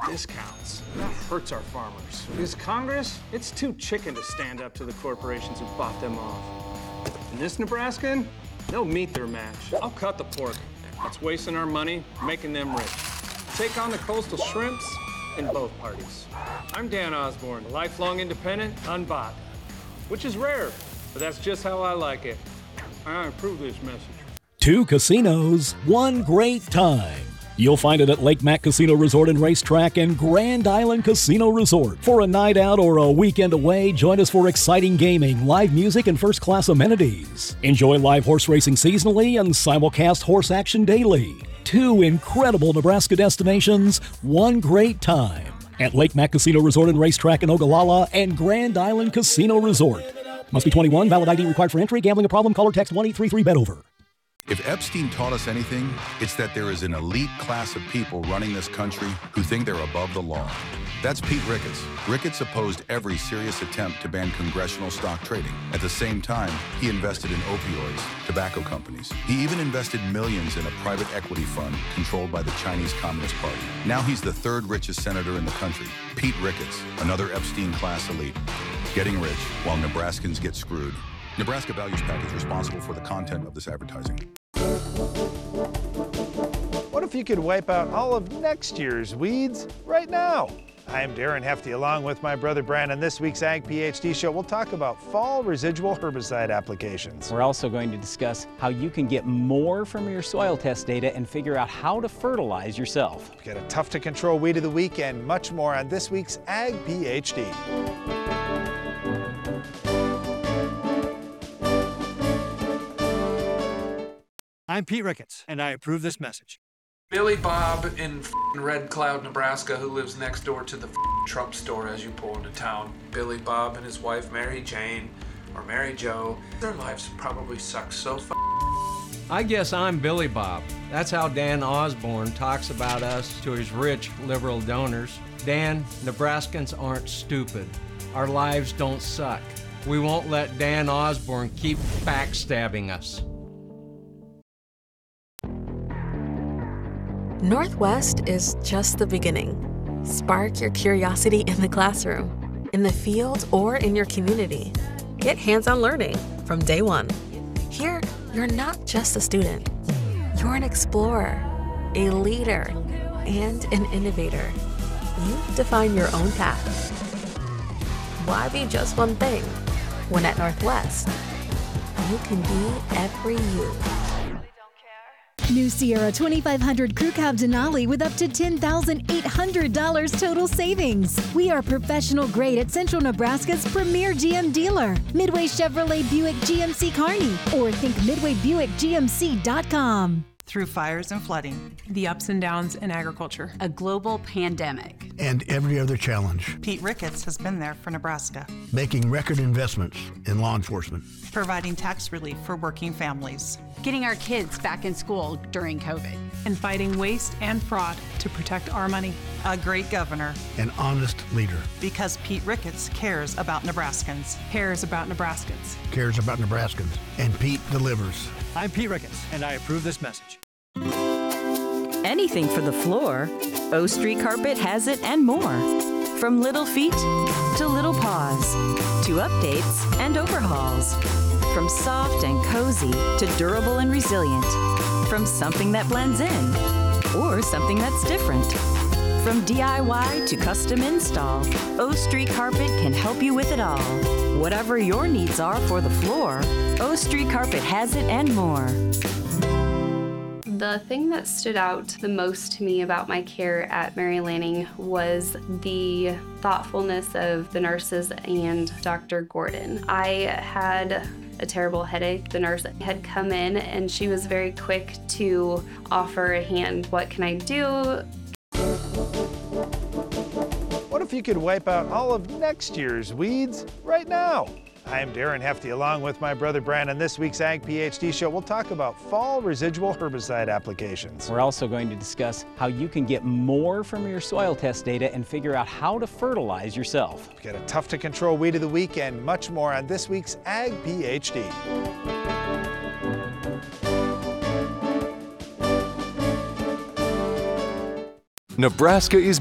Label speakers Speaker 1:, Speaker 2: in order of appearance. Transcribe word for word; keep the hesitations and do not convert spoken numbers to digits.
Speaker 1: discounts. That hurts our farmers. Because Congress, it's too chicken to stand up to the corporations who bought them off. And this Nebraskan, they'll meet their match. I'll cut the pork. That's wasting our money, making them rich. Take on the coastal shrimps in both parties. I'm Dan Osborne, a lifelong independent, unbought, which is rare, but that's just how I like it. I approve this message.
Speaker 2: Two casinos, one great time. You'll find it at Lake Mac Casino Resort and Racetrack and Grand Island Casino Resort. For a night out or a weekend away, join us for exciting gaming, live music, and first-class amenities. Enjoy live horse racing seasonally and simulcast horse action daily. Two incredible Nebraska destinations, one great time. At Lake Mac Casino Resort and Racetrack in Ogallala and Grand Island Casino Resort. Must be twenty-one, valid I D required for entry. Gambling a problem? Call or text one eight three three bet over.
Speaker 3: If Epstein taught us anything, it's that there is an elite class of people running this country who think they're above the law. That's Pete Ricketts. Ricketts opposed every serious attempt to ban congressional stock trading. At the same time, he invested in opioids, tobacco companies. He even invested millions in a private equity fund controlled by the Chinese Communist Party. Now he's the third richest senator in the country. Pete Ricketts, another Epstein class elite. Getting rich while Nebraskans get screwed. Nebraska Values Package responsible for the content of this advertising.
Speaker 4: What if you could wipe out all of next year's weeds right now? I'm Darren Hefty along with my brother Brandon. This week's Ag PhD show, we'll talk about fall residual herbicide applications.
Speaker 5: We're also going to discuss how you can get more from your soil test data and figure out how to fertilize yourself.
Speaker 4: Get a tough to control weed of the week and much more on this week's Ag PhD.
Speaker 6: I'm Pete Ricketts, and I approve this message.
Speaker 7: Billy Bob in Red Cloud, Nebraska, who lives next door to the Trump store as you pull into town. Billy Bob and his wife, Mary Jane, or Mary Jo, their lives probably suck so f***.
Speaker 8: I guess I'm Billy Bob. That's how Dan Osborne talks about us to his rich liberal donors. Dan, Nebraskans aren't stupid. Our lives don't suck. We won't let Dan Osborne keep backstabbing us.
Speaker 9: Northwest is just the beginning. Spark your curiosity in the classroom, in the field, or in your community. Get hands-on learning from day one. Here, you're not just a student. You're an explorer, a leader, and an innovator. You define your own path. Why be just one thing when at Northwest, you can be every you.
Speaker 10: New Sierra twenty-five hundred Crew Cab Denali with up to ten thousand eight hundred dollars total savings. We are professional grade at Central Nebraska's premier G M dealer, Midway Chevrolet Buick G M C Kearney, or think midway buick g m c dot com.
Speaker 11: Through fires and flooding,
Speaker 12: the ups and downs in agriculture,
Speaker 13: a global pandemic,
Speaker 14: and every other challenge,
Speaker 11: Pete Ricketts has been there for Nebraska.
Speaker 14: Making record investments in law enforcement,
Speaker 11: providing tax relief for working families,
Speaker 13: getting our kids back in school during COVID,
Speaker 12: and fighting waste and fraud to protect our money.
Speaker 11: A great governor.
Speaker 14: An honest leader.
Speaker 11: Because Pete Ricketts cares about Nebraskans.
Speaker 12: Cares about Nebraskans.
Speaker 14: Cares about Nebraskans. And Pete delivers.
Speaker 6: I'm Pete Ricketts, and I approve this message.
Speaker 15: Anything for the floor, O Street Carpet has it and more. From little feet to little paws, to updates and overhauls. From soft and cozy to durable and resilient. From something that blends in or something that's different. From D I Y to custom install, O Street Carpet can help you with it all. Whatever your needs are for the floor, O Street Carpet has it and more.
Speaker 16: The thing that stood out the most to me about my care at Mary Lanning was the thoughtfulness of the nurses and Doctor Gordon. I had a terrible headache. The nurse had come in and she was very quick to offer a hand. What can I do?
Speaker 4: What if you could wipe out all of next year's weeds right now? I'm Darren Hefty along with my brother Brandon. This week's Ag PhD show, we'll talk about fall residual herbicide applications.
Speaker 5: We're also going to discuss how you can get more from your soil test data and figure out how to fertilize yourself.
Speaker 4: Get a tough to control weed of the week and much more on this week's Ag PhD.
Speaker 17: Nebraska is